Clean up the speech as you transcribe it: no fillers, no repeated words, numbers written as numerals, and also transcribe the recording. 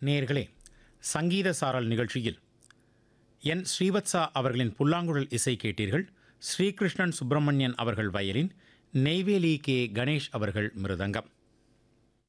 நேயர்களே, சங்கீத சாரல் நிகழ்ச்சியில் என் ஸ்ரீவத்சா அவர்களின் புல்லாங்குழல் இசை கேட்டீர்கள். ஸ்ரீகிருஷ்ணன் சுப்பிரமணியன் அவர்கள் வயலின், நெய்வேலி கே கணேஷ் அவர்கள் மிருதங்கம்.